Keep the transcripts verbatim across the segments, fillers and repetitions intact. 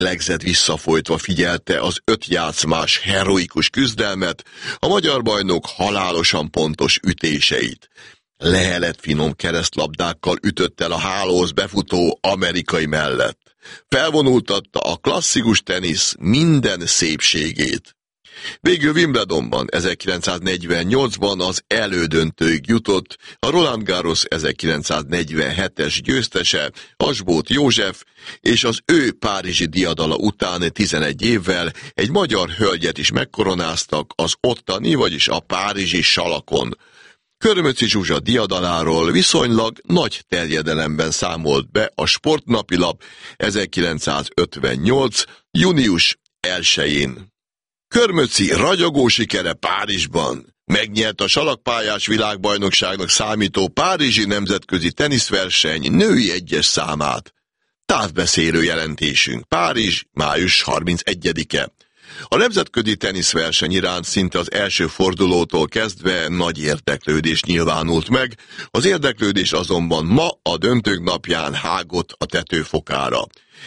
Lélegzet visszafolytva figyelte az öt játszmás heroikus küzdelmet, a magyar bajnok halálosan pontos ütéseit. Lehelet finom keresztlabdákkal ütött el a hálóhoz befutó amerikai mellett. Felvonultatta a klasszikus tenisz minden szépségét. Végül Wimbledonban ezerkilencszáznegyvennyolcban az elődöntőig jutott a Roland Garros ezerkilencszáznegyvenhetes győztese, Asbóth József, és az ő párizsi diadala után tizenegy évvel egy magyar hölgyet is megkoronáztak az ottani, vagyis a párizsi salakon. Körmöczi Zsuzsa diadaláról viszonylag nagy terjedelemben számolt be a Sportnapilap ezerkilencszázötvennyolc. június elsején. Körmöczi ragyogó sikere Párizsban. Megnyert a salakpályás világbajnokságnak számító párizsi nemzetközi teniszverseny női egyes számát. Távbeszélő jelentésünk. Párizs, május harmincegyedike. A nemzetközi teniszverseny iránt szinte az első fordulótól kezdve nagy érdeklődés nyilvánult meg, az érdeklődés azonban ma a döntők napján hágott a tetőfokára.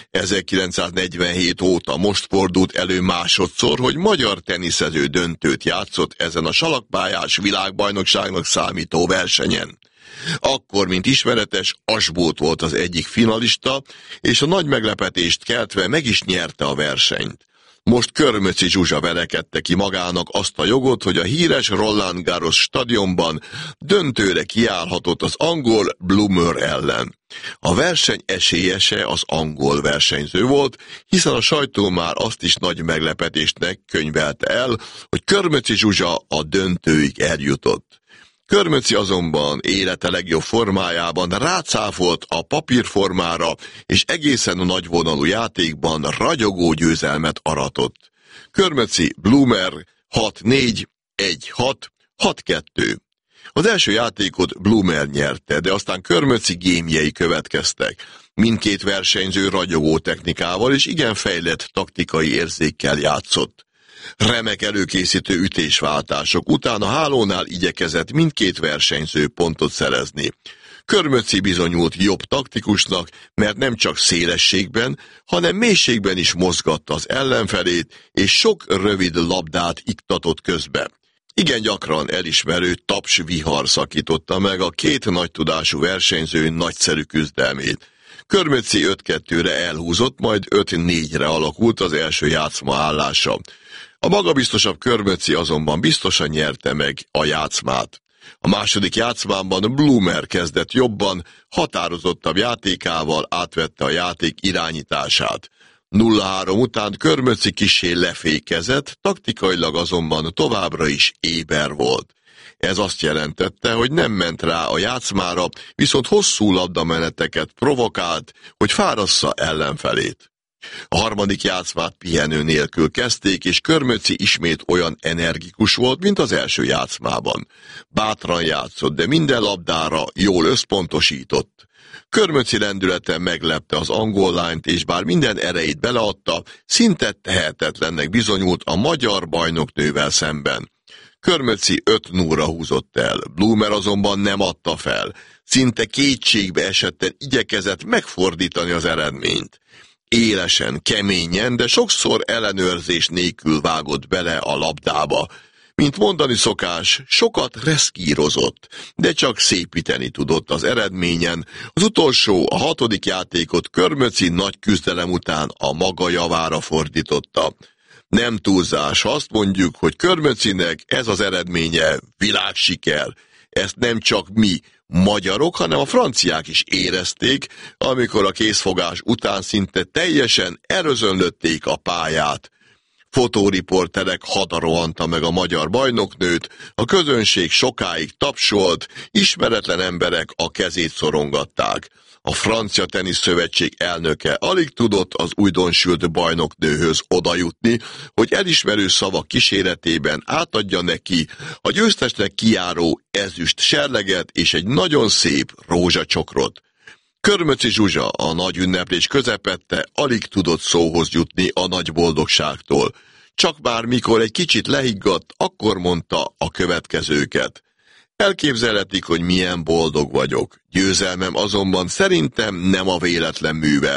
ezerkilencszáznegyvenhét óta most fordult elő másodszor, hogy magyar teniszező döntőt játszott ezen a salakpályás világbajnokságnak számító versenyen. Akkor, mint ismeretes, Asbóth volt az egyik finalista, és a nagy meglepetést keltve meg is nyerte a versenyt. Most Körmöczi Zsuzsa verekedte ki magának azt a jogot, hogy a híres Roland Garros stadionban döntőre kiállhatott az angol Bloomer ellen. A verseny esélyese az angol versenyző volt, hiszen a sajtó már azt is nagy meglepetésnek könyvelte el, hogy Körmöczi Zsuzsa a döntőig eljutott. Körmöczi azonban élete legjobb formájában rácáfolt a papírformára, és egészen a nagyvonalú játékban ragyogó győzelmet aratott. Körmöczi Bloomer hat négy, egy hat, hat kettő. Az első játékot Bloomer nyerte, de aztán Körmöczi gémjei következtek. Mindkét versenyző ragyogó technikával és igen fejlett taktikai érzékkel játszott. Remek előkészítő ütésváltások után a hálónál igyekezett mindkét versenyző pontot szerezni. Körmöczi bizonyult jobb taktikusnak, mert nem csak szélességben, hanem mélységben is mozgatta az ellenfelét, és sok rövid labdát iktatott közbe. Igen gyakran elismerő tapsvihar szakította meg a két nagy tudású versenyző nagyszerű küzdelmét. Körmöczi öt kettőre elhúzott, majd öt négyre alakult az első játszma állása. A magabiztosabb Körmöczi azonban biztosan nyerte meg a játszmát. A második játszmában Bloomer kezdett jobban, határozottabb játékával átvette a játék irányítását. nulla három után Körmöczi kissé lefékezett, taktikailag azonban továbbra is éber volt. Ez azt jelentette, hogy nem ment rá a játszmára, viszont hosszú labdameneteket provokált, hogy fárassza ellenfelét. A harmadik játszmát pihenő nélkül kezdték, és Körmöczi ismét olyan energikus volt, mint az első játszmában. Bátran játszott, de minden labdára jól összpontosított. Körmöczi lendülete meglepte az angol lányt, és bár minden erejét beleadta, szinte tehetetlennek bizonyult a magyar bajnoknővel szemben. Körmöczi öt nullra húzott el, Bloomer azonban nem adta fel. Szinte kétségbe esetten igyekezett megfordítani az eredményt. Élesen, keményen, de sokszor ellenőrzés nélkül vágott bele a labdába. Mint mondani szokás, sokat reszkírozott, de csak szépíteni tudott az eredményen. Az utolsó, a hatodik játékot Körmöczi nagy küzdelem után a maga javára fordította. Nem túlzás, ha azt mondjuk, hogy Körmöcinek ez az eredménye világsiker. Ezt nem csak mi, magyarok, hanem a franciák is érezték, amikor a készfogás után szinte teljesen elözönlötték a pályát. Fotóriporterek hada rohanta meg a magyar bajnoknőt, a közönség sokáig tapsolt, ismeretlen emberek a kezét szorongatták. A Francia Teniszszövetség elnöke alig tudott az újdonsült bajnoknőhöz odajutni, hogy elismerő szavak kíséretében átadja neki a győztesnek kijáró ezüst serleget és egy nagyon szép rózsacsokrot. Körmöczi Zsuzsa a nagy ünneplés közepette alig tudott szóhoz jutni a nagy boldogságtól. Csak bár mikor egy kicsit lehiggadt, akkor mondta a következőket. Elképzelhetik, hogy milyen boldog vagyok. Győzelmem azonban szerintem nem a véletlen műve.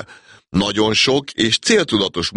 Nagyon sok és céltudatos